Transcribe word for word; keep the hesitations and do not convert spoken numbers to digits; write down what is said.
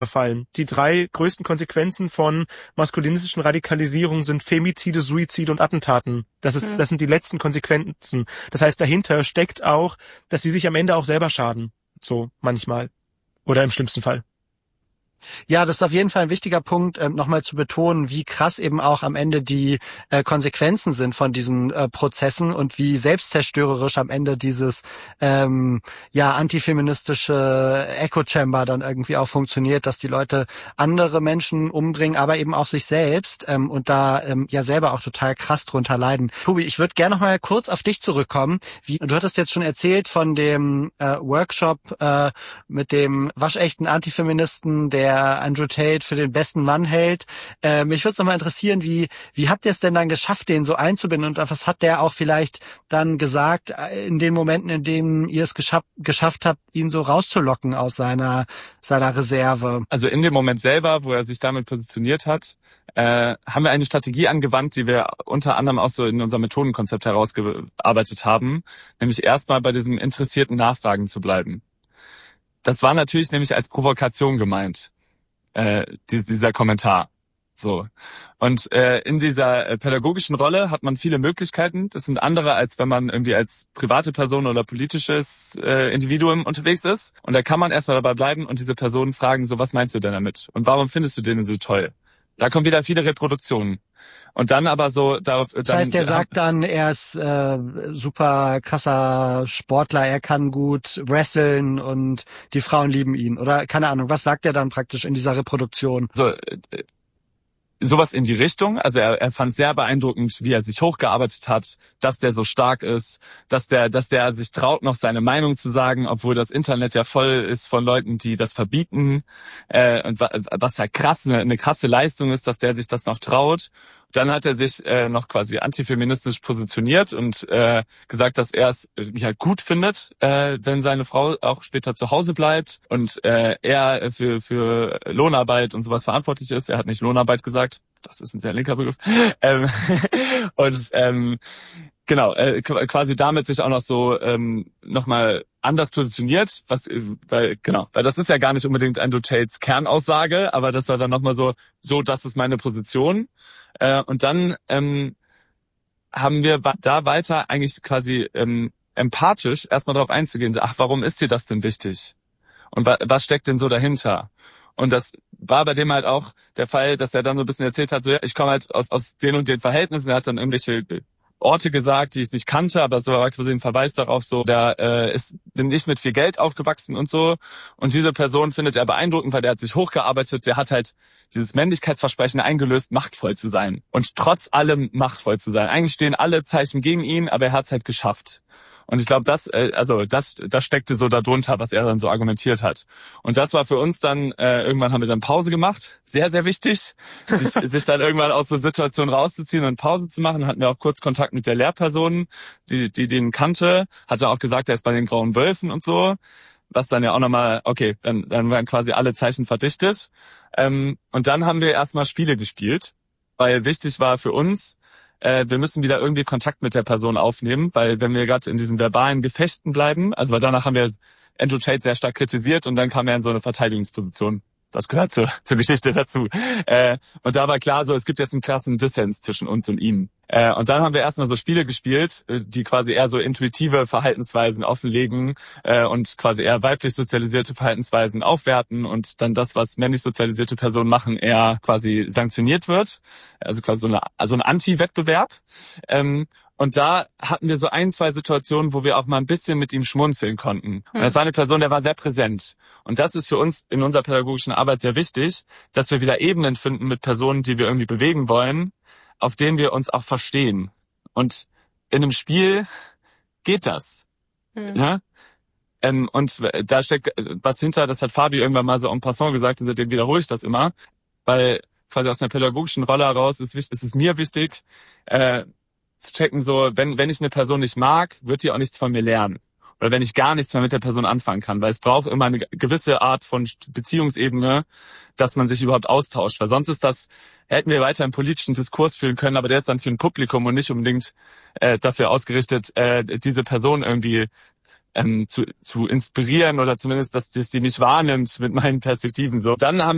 fallen. Die drei größten Konsequenzen von maskulinistischen Radikalisierungen sind Femizide, Suizide und Attentaten. Das ist, das sind die letzten Konsequenzen. Das heißt, dahinter steckt auch, dass sie sich am Ende auch selber schaden. So, manchmal. Oder im schlimmsten Fall. Ja, das ist auf jeden Fall ein wichtiger Punkt, ähm, nochmal zu betonen, wie krass eben auch am Ende die äh, Konsequenzen sind von diesen äh, Prozessen und wie selbstzerstörerisch am Ende dieses ähm, ja antifeministische Echo-Chamber dann irgendwie auch funktioniert, dass die Leute andere Menschen umbringen, aber eben auch sich selbst ähm, und da ähm, ja selber auch total krass drunter leiden. Tobi, ich würde gerne nochmal kurz auf dich zurückkommen. Wie, du hattest jetzt schon erzählt von dem äh, Workshop äh, mit dem waschechten Antifeministen, der Andrew Tate für den besten Mann hält. Äh, mich würde es nochmal interessieren, wie wie habt ihr es denn dann geschafft, den so einzubinden und was hat der auch vielleicht dann gesagt in den Momenten, in denen ihr es geschafft, geschafft habt, ihn so rauszulocken aus seiner seiner Reserve? Also in dem Moment selber, wo er sich damit positioniert hat, äh, haben wir eine Strategie angewandt, die wir unter anderem auch so in unserem Methodenkonzept herausgearbeitet haben, nämlich erstmal bei diesem interessierten Nachfragen zu bleiben. Das war natürlich nämlich als Provokation gemeint. Äh, dieser Kommentar. So. Und äh, in dieser äh, pädagogischen Rolle hat man viele Möglichkeiten. Das sind andere, als wenn man irgendwie als private Person oder politisches äh, Individuum unterwegs ist. Und da kann man erstmal dabei bleiben und diese Personen fragen, so, was meinst du denn damit? Und warum findest du den so toll? Da kommen wieder viele Reproduktionen. Und dann aber so darauf. Das dann, heißt, der sagt dann, er ist äh, super krasser Sportler, er kann gut wresteln und die Frauen lieben ihn. Oder keine Ahnung, was sagt er dann praktisch in dieser Reproduktion? So, äh, sowas in die Richtung. Also er, er fand sehr beeindruckend, wie er sich hochgearbeitet hat, dass der so stark ist, dass der, dass der sich traut, noch seine Meinung zu sagen, obwohl das Internet ja voll ist von Leuten, die das verbieten. Äh, und was ja krass, eine, eine krasse Leistung ist, dass der sich das noch traut. Dann hat er sich äh, noch quasi antifeministisch positioniert und äh, gesagt, dass er es ja gut findet, äh, wenn seine Frau auch später zu Hause bleibt und äh, er für für Lohnarbeit und sowas verantwortlich ist. Er hat nicht Lohnarbeit gesagt. Das ist ein sehr linker Begriff. ähm, und ähm, genau, äh, quasi damit sich auch noch so ähm, nochmal anders positioniert, was, weil, genau, weil das ist ja gar nicht unbedingt Andrew Tates Kernaussage, aber das war dann nochmal so, so, das ist meine Position. Äh, und dann ähm, haben wir da weiter eigentlich quasi ähm, empathisch erstmal darauf einzugehen, so, ach, warum ist dir das denn wichtig? Und wa- was steckt denn so dahinter? Und das war bei dem halt auch der Fall, dass er dann so ein bisschen erzählt hat, so, ja, ich komme halt aus, aus den und den Verhältnissen, er hat dann irgendwelche Orte gesagt, die ich nicht kannte, aber so war quasi ein Verweis darauf, so, der äh, ist nicht mit viel Geld aufgewachsen und so. Und diese Person findet er beeindruckend, weil der hat sich hochgearbeitet, der hat halt dieses Männlichkeitsversprechen eingelöst, machtvoll zu sein. Und trotz allem machtvoll zu sein. Eigentlich stehen alle Zeichen gegen ihn, aber er hat es halt geschafft. Und ich glaube, das, äh, also das, das steckte so darunter, was er dann so argumentiert hat. Und das war für uns dann, äh, irgendwann haben wir dann Pause gemacht. Sehr, sehr wichtig, sich, sich dann irgendwann aus der Situation rauszuziehen und Pause zu machen. Hatten wir auch kurz Kontakt mit der Lehrperson, die, die den kannte. Hatte auch gesagt, er ist bei den Grauen Wölfen und so. Was dann ja auch nochmal, okay, dann, dann waren quasi alle Zeichen verdichtet. Ähm, und dann haben wir erstmal Spiele gespielt, weil wichtig war für uns, äh, wir müssen wieder irgendwie Kontakt mit der Person aufnehmen, weil wenn wir gerade in diesen verbalen Gefechten bleiben, also weil danach haben wir Andrew Tate sehr stark kritisiert und dann kam er in so eine Verteidigungsposition. Das gehört zur, zur Geschichte dazu. Äh, und da war klar so, es gibt jetzt einen krassen Dissens zwischen uns und ihm. Äh, und dann haben wir erstmal so Spiele gespielt, die quasi eher so intuitive Verhaltensweisen offenlegen äh, und quasi eher weiblich sozialisierte Verhaltensweisen aufwerten und dann das, was männlich sozialisierte Personen machen, eher quasi sanktioniert wird. Also quasi so eine, also ein Anti-Wettbewerb. Ähm, Und da hatten wir so ein, zwei Situationen, wo wir auch mal ein bisschen mit ihm schmunzeln konnten. Und das war eine Person, der war sehr präsent. Und das ist für uns in unserer pädagogischen Arbeit sehr wichtig, dass wir wieder Ebenen finden mit Personen, die wir irgendwie bewegen wollen, auf denen wir uns auch verstehen. Und in einem Spiel geht das. Mhm. Ja? Ähm, und da steckt was hinter, das hat Fabi irgendwann mal so en passant gesagt und seitdem wiederhole ich das immer, weil quasi aus einer pädagogischen Rolle heraus ist, ist es mir wichtig, äh, zu checken, so, wenn, wenn ich eine Person nicht mag, wird die auch nichts von mir lernen. Oder wenn ich gar nichts mehr mit der Person anfangen kann. Weil es braucht immer eine gewisse Art von Beziehungsebene, dass man sich überhaupt austauscht. Weil sonst ist das, hätten wir weiter einen politischen Diskurs führen können, aber der ist dann für ein Publikum und nicht unbedingt äh, dafür ausgerichtet, äh, diese Person irgendwie ähm, zu, zu inspirieren oder zumindest, dass, dass die mich wahrnimmt mit meinen Perspektiven. So, dann haben